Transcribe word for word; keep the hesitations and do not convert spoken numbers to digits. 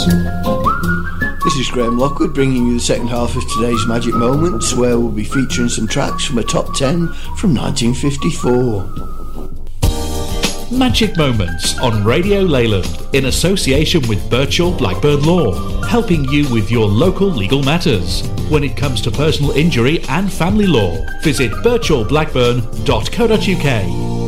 This is Graham Lockwood bringing you the second half of today's Magic Moments, where we'll be featuring some tracks from a top ten from nineteen fifty-four. Magic Moments on Radio Leyland in association with Birchall Blackburn Law, helping you with your local legal matters. When it comes to personal injury and family law, visit birchall blackburn dot co dot uk.